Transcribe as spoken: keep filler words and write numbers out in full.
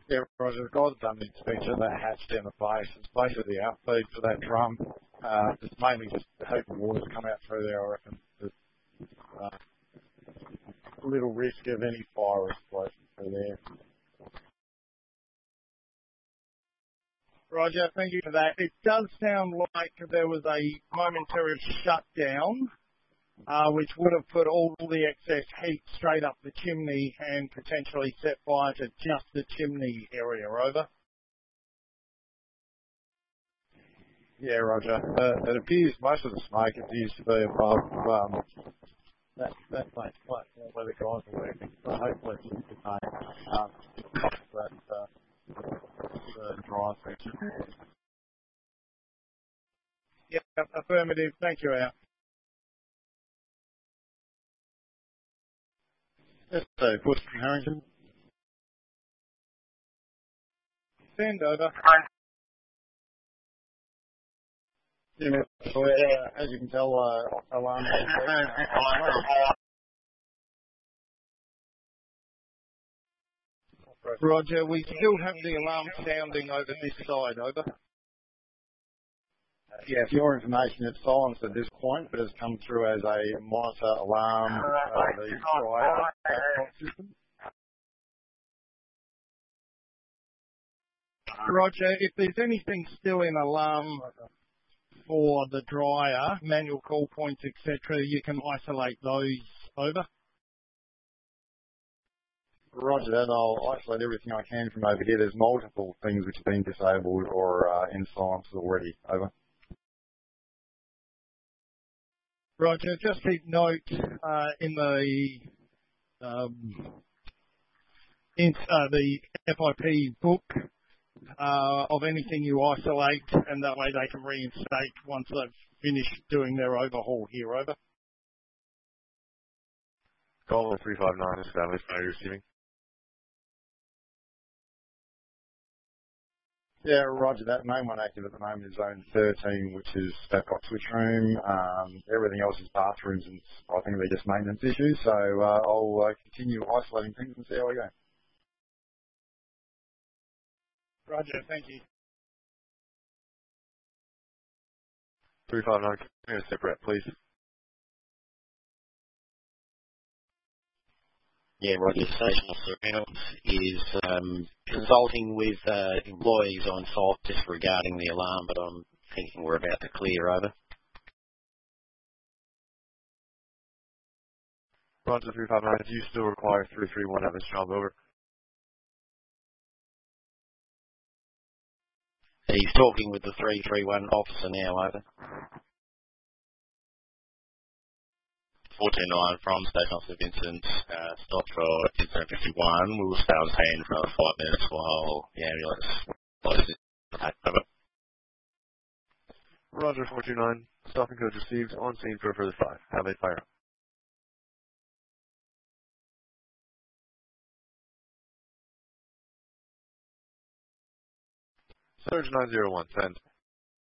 Yeah, Roger, the guy's done the inspection of that hatch down the base. It's basically the outfeed for that drum. Uh, it's mainly just a heap of water to come out through there, I reckon. There's uh, little risk of any fire explosion through there. Roger, thank you for that. It does sound like there was a momentary shutdown, uh, which would have put all the excess heat straight up the chimney and potentially set fire to just the chimney area. Over. Yeah, Roger. Uh, it appears most of the smoke appears to be above um, that that main platform where the guys are working. So hopefully it's just the main, um, that uh, the dry section. Yep, affirmative. Thank you, Al. Yes, so Bush from Harrington. Send over. Yeah, so, uh, as you can tell, uh, alarm. Roger, we still have the alarm sounding over this side. Over. Yeah, for your information, it's silenced at this point, but it's come through as a monitor alarm, uh, the dryer system. Roger, if there's anything still in alarm for the dryer, manual call points, et cetera, you can isolate those. Over. Roger that. I'll isolate everything I can from over here. There's multiple things which have been disabled or uh, in silence already. Over. Roger, just keep note uh, in the um, in uh, the F I P book uh, of anything you isolate, and that way they can reinstate once they've finished doing their overhaul here. Over. Call three five nine established by receiving. Yeah, Roger that. Main one active at the moment is zone thirteen, which is Babcock switch room. Um, everything else is bathrooms, and I think they're just maintenance issues. So uh, I'll uh, continue isolating things and see how we go. Roger, thank you. three five nine, can you separate, please? Yeah, Roger. Station Officer Reynolds is um, consulting with uh, employees on site just regarding the alarm, but I'm thinking we're about to clear. Over. Roger three five nine, do you still require three three one at this job? Over. He's talking with the three three one officer now. Over. four two nine from Station Officer Vincent, uh, stop for incident fifty-one. We'll stay on hand for another five minutes while the ambulance closes. Over. Roger four two nine, stopping code received, on scene for a further five. Have a fire. Surge nine zero one, send.